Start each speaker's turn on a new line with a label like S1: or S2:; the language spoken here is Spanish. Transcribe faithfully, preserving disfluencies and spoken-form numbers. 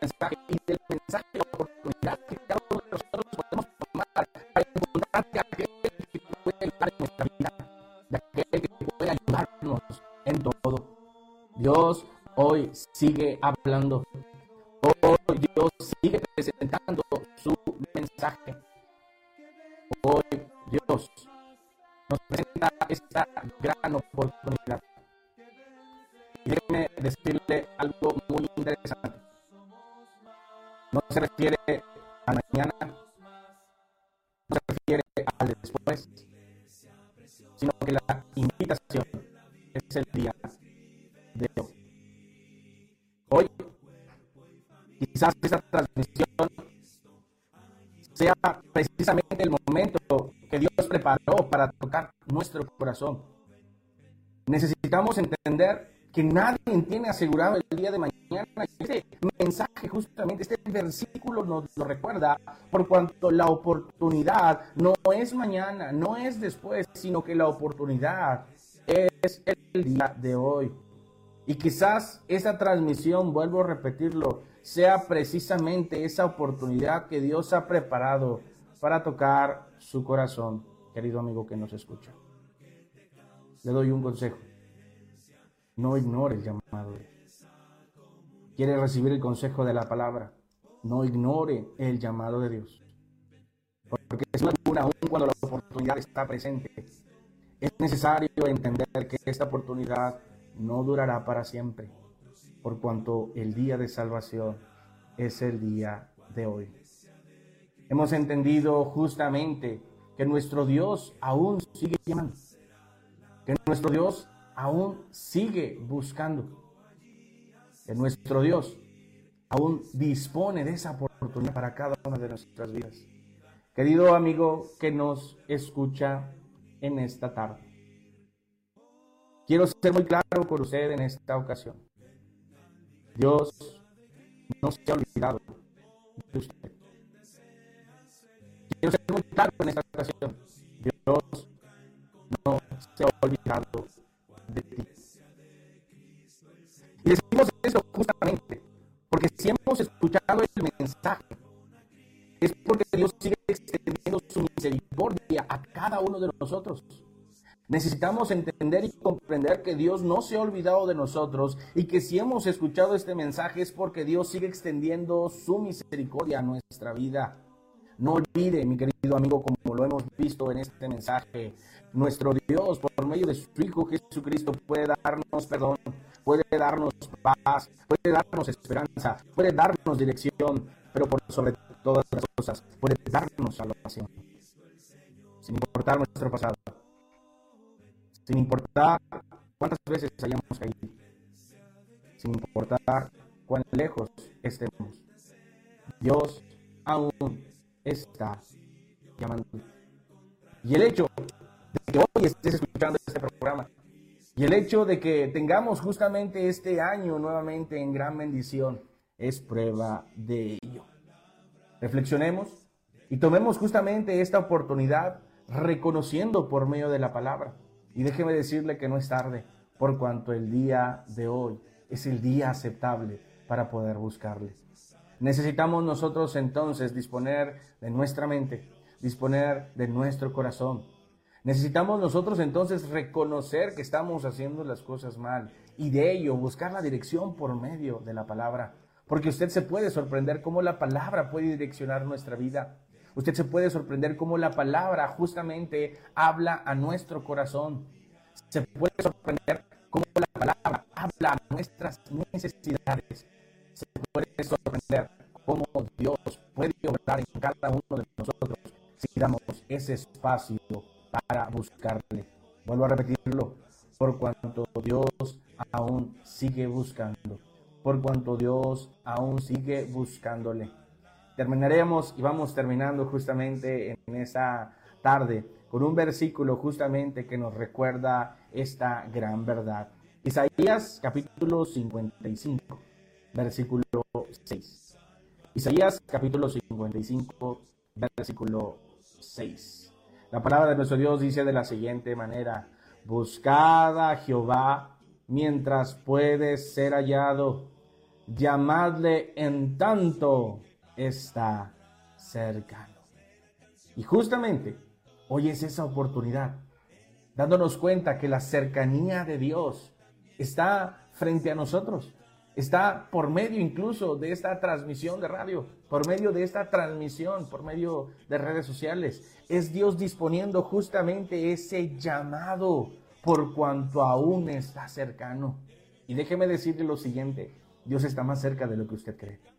S1: mensaje y del mensaje de la oportunidad que cada uno de nosotros podemos tomar para encontrar de aquel que puede ayudar en nuestra vida, de aquel que puede ayudarnos en todo. Dios hoy sigue hablando. Hoy Dios sigue presentando su mensaje. Hoy Dios nos presenta esta gran oportunidad. Y déjeme decirle algo muy interesante. No se refiere a mañana, no se refiere al después, sino que la invitación es el día de hoy. Hoy, quizás esta transmisión sea precisamente el momento que Dios preparó para tocar nuestro corazón. Necesitamos entender que nadie tiene asegurado el día de mañana. Este mensaje, justamente, este versículo nos lo recuerda, por cuanto la oportunidad no es mañana, no es después, sino que la oportunidad es el día de hoy. Y quizás esa transmisión, vuelvo a repetirlo, sea precisamente esa oportunidad que Dios ha preparado para tocar su corazón, querido amigo que nos escucha. Le doy un consejo. No ignore el llamado de Dios. ¿Quiere recibir el consejo de la palabra? No ignore el llamado de Dios. Porque sin duda, aún cuando la oportunidad está presente, es necesario entender que esta oportunidad no durará para siempre, por cuanto el día de salvación es el día de hoy. Hemos entendido justamente que nuestro Dios aún sigue llamando, que nuestro Dios aún sigue buscando, que nuestro Dios aún dispone de esa oportunidad para cada una de nuestras vidas. Querido amigo que nos escucha en esta tarde, quiero ser muy claro con usted en esta ocasión. Dios no se ha olvidado de usted. Quiero ser muy claro en esta ocasión. Dios no se ha olvidado de ti. Y decimos esto justamente porque si hemos escuchado el mensaje, es porque Dios sigue extendiendo su misericordia a cada uno de nosotros. Necesitamos entender y comprender que Dios no se ha olvidado de nosotros y que si hemos escuchado este mensaje es porque Dios sigue extendiendo su misericordia a nuestra vida. No olvide, mi querido amigo, como lo hemos visto en este mensaje, nuestro Dios, por medio de su Hijo Jesucristo, puede darnos perdón, puede darnos paz, puede darnos esperanza, puede darnos dirección, pero por sobre todas las cosas, puede darnos salvación. Sin importar nuestro pasado, sin importar cuántas veces hayamos caído, sin importar cuán lejos estemos, Dios aún está llamando. Y el hecho de que hoy estés escuchando este programa, y el hecho de que tengamos justamente este año nuevamente en gran bendición, es prueba de ello. Reflexionemos y tomemos justamente esta oportunidad reconociendo por medio de la palabra. Y déjeme decirle que no es tarde, por cuanto el día de hoy es el día aceptable para poder buscarle. Necesitamos nosotros entonces disponer de nuestra mente, disponer de nuestro corazón. Necesitamos nosotros entonces reconocer que estamos haciendo las cosas mal y de ello buscar la dirección por medio de la palabra. Porque usted se puede sorprender cómo la palabra puede direccionar nuestra vida. Usted se puede sorprender cómo la palabra justamente habla a nuestro corazón. Se puede sorprender cómo la palabra habla a nuestras necesidades. Se puede sorprender cómo Dios puede obrar en cada uno de nosotros si damos ese espacio para buscarle. Vuelvo a repetirlo, por cuanto Dios aún sigue buscando, por cuanto Dios aún sigue buscándole. Terminaremos y vamos terminando justamente en esa tarde con un versículo justamente que nos recuerda esta gran verdad. Isaías capítulo cincuenta y cinco, versículo seis. Isaías capítulo cincuenta y cinco, versículo seis. La palabra de nuestro Dios dice de la siguiente manera: buscad a Jehová mientras puede ser hallado, llamadle en tanto está cercano. Y justamente hoy es esa oportunidad, dándonos cuenta que la cercanía de Dios está frente a nosotros. Está por medio incluso de esta transmisión de radio, por medio de esta transmisión, por medio de redes sociales. Es Dios disponiendo justamente ese llamado por cuanto aún está cercano. Y déjeme decirle lo siguiente, Dios está más cerca de lo que usted cree.